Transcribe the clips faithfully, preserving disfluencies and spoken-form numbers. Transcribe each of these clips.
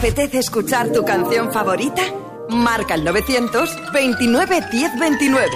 ¿Apetece escuchar tu canción favorita? Marca el novecientos veintinueve diez veintinueve.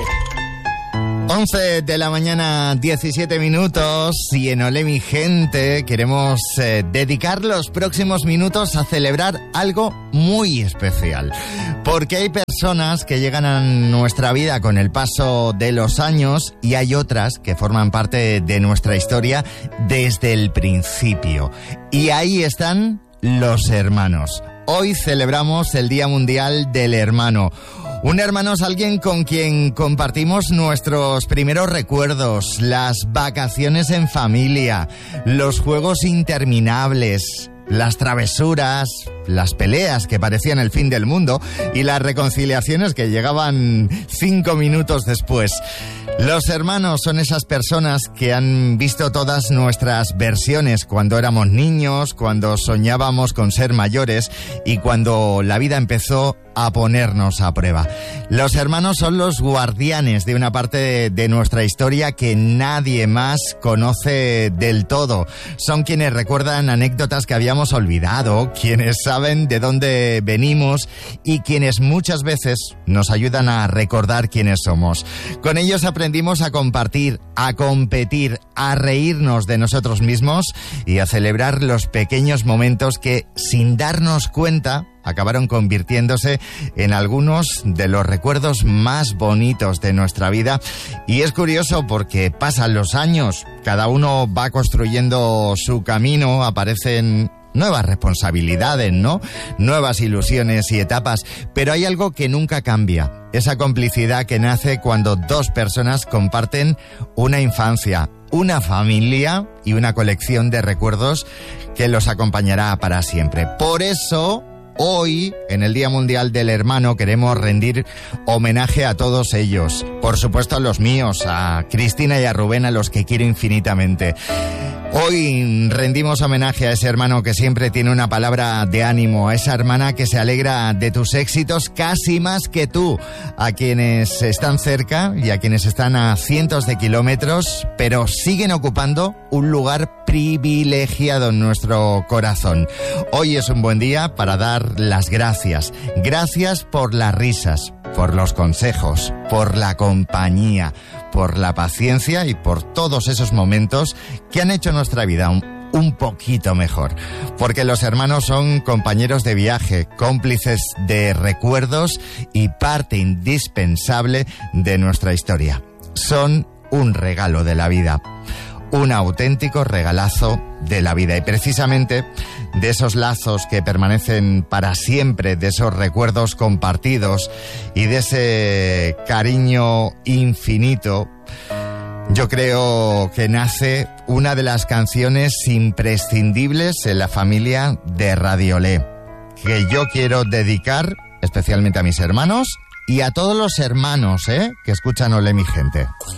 once de la mañana, diecisiete minutos, y en Olé mi gente queremos eh, dedicar los próximos minutos a celebrar algo muy especial. Porque hay personas que llegan a nuestra vida con el paso de los años y hay otras que forman parte de nuestra historia desde el principio. Y ahí están los hermanos. Hoy celebramos el Día Mundial del Hermano. Un hermano es alguien con quien compartimos nuestros primeros recuerdos, las vacaciones en familia, los juegos interminables, las travesuras, las peleas que parecían el fin del mundo y las reconciliaciones que llegaban cinco minutos después. Los hermanos son esas personas que han visto todas nuestras versiones cuando éramos niños, cuando soñábamos con ser mayores y cuando la vida empezó a ponernos a prueba. Los hermanos son los guardianes de una parte de, de nuestra historia que nadie más conoce del todo. Son quienes recuerdan anécdotas que habíamos olvidado, quienes saben de dónde venimos y quienes muchas veces nos ayudan a recordar quiénes somos. Con ellos aprendimos a compartir, a competir, a reírnos de nosotros mismos y a celebrar los pequeños momentos que, sin darnos cuenta, acabaron convirtiéndose en algunos de los recuerdos más bonitos de nuestra vida. Y es curioso porque pasan los años, cada uno va construyendo su camino, aparecen nuevas responsabilidades, ¿no? Nuevas ilusiones y etapas, pero hay algo que nunca cambia, esa complicidad que nace cuando dos personas comparten una infancia, una familia y una colección de recuerdos que los acompañará para siempre. Por eso, hoy, en el Día Mundial del Hermano, queremos rendir homenaje a todos ellos. Por supuesto a los míos, a Cristina y a Rubén, a los que quiero infinitamente. Hoy rendimos homenaje a ese hermano que siempre tiene una palabra de ánimo, a esa hermana que se alegra de tus éxitos casi más que tú, a quienes están cerca y a quienes están a cientos de kilómetros, pero siguen ocupando un lugar privilegiado en nuestro corazón. Hoy es un buen día para dar las gracias. Gracias por las risas, por los consejos, por la compañía, por la paciencia y por todos esos momentos que han hecho nuestra vida un, un poquito mejor. Porque los hermanos son compañeros de viaje, cómplices de recuerdos y parte indispensable de nuestra historia. Son un regalo de la vida, un auténtico regalazo de la vida. Y precisamente de esos lazos que permanecen para siempre, de esos recuerdos compartidos y de ese cariño infinito, yo creo que nace una de las canciones imprescindibles en la familia de Radio Olé, que yo quiero dedicar especialmente a mis hermanos y a todos los hermanos, ¿eh?, que escuchan Olé mi gente.